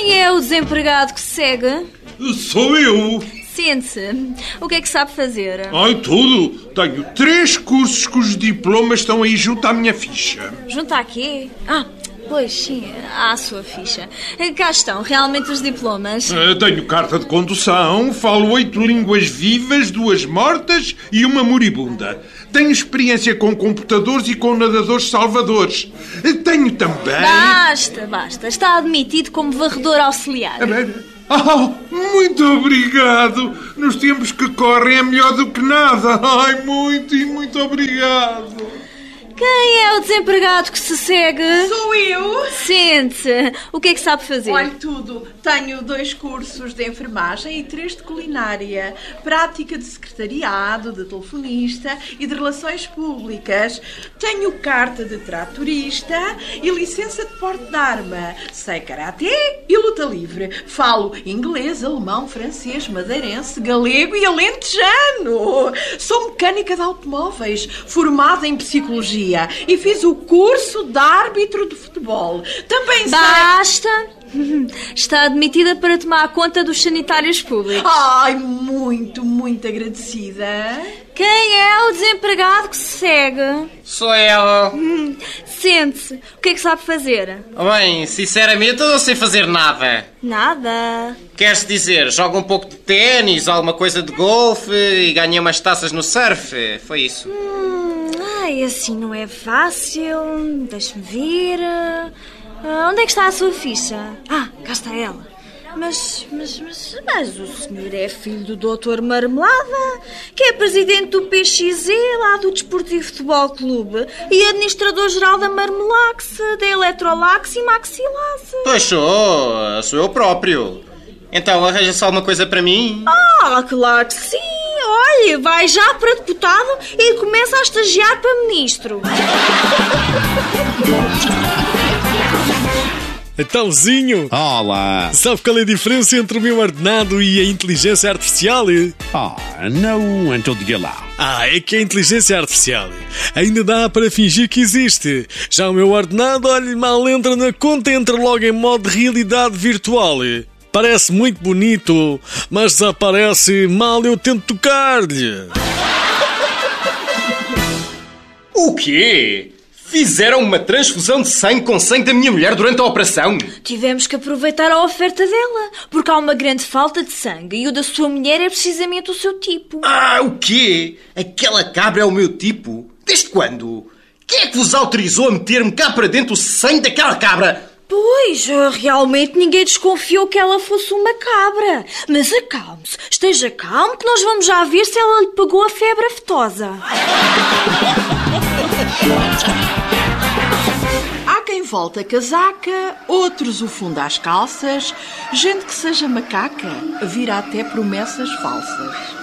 Quem é o desempregado que segue? Sou eu. Sente-se. O que é que sabe fazer? Ai, tudo. Tenho 3 cursos cujos diplomas estão aí junto à minha ficha. Junto a quê? Pois sim, à sua ficha. Cá estão, realmente os diplomas. Tenho carta de condução, falo 8 línguas vivas, 2 mortas e uma moribunda. Tenho experiência com computadores e com nadadores salvadores. Tenho também... Basta. Está admitido como varredor auxiliar. Muito obrigado. Nos tempos que correm é melhor do que nada. Ai, muito obrigado. Quem é o desempregado que se segue? Sou eu. Sente-se. O que é que sabe fazer? Olha, tudo. Tenho 2 cursos de enfermagem e 3 de culinária. Prática de secretariado, de telefonista e de relações públicas. Tenho carta de tratorista e licença de porte de arma. Sei karatê e luta livre. Falo inglês, alemão, francês, madeirense, galego e alentejano. Sou mecânica de automóveis, formada em psicologia. E fiz o curso de árbitro de futebol. Também sei... Basta! Está admitida para tomar conta dos sanitários públicos. Ai, muito agradecida. Quem é o desempregado que se segue? Sou eu. Sente-se. O que é que sabe fazer? Bem, sinceramente eu não sei fazer nada. Nada. Queres dizer, jogo um pouco de ténis, alguma coisa de golfe e ganhei umas taças no surf. Foi isso. Assim não é fácil. Deixe-me ver. Onde é que está a sua ficha? Cá está ela. Mas o senhor é filho do Dr. Marmelada, que é presidente do PXZ, lá do Desportivo Futebol Clube, e administrador-geral da Marmelax, da Eletrolax e Maxilax. Pois sou eu próprio. Então arranja-se alguma coisa para mim? Claro que sim. Olha, vai já para deputado e começa a estagiar para ministro. Tãozinho! Olá! Sabe qual é a diferença entre o meu ordenado e a inteligência artificial? Não, então diga lá. É que a inteligência artificial ainda dá para fingir que existe. Já o meu ordenado, olha, mal entra na conta, entra logo em modo de realidade virtual. Parece muito bonito, mas desaparece mal eu tento tocar-lhe. O quê? Fizeram uma transfusão de sangue com sangue da minha mulher durante a operação? Tivemos que aproveitar a oferta dela, porque há uma grande falta de sangue e o da sua mulher é precisamente o seu tipo. O quê? Aquela cabra é o meu tipo? Desde quando? Quem é que vos autorizou a meter-me cá para dentro o sangue daquela cabra? Pois, realmente ninguém desconfiou que ela fosse uma cabra. Mas acalme-se, esteja calmo que nós vamos já ver se ela lhe pegou a febre aftosa. Há quem volte a casaca, outros o funda às calças, gente que seja macaca vira até promessas falsas.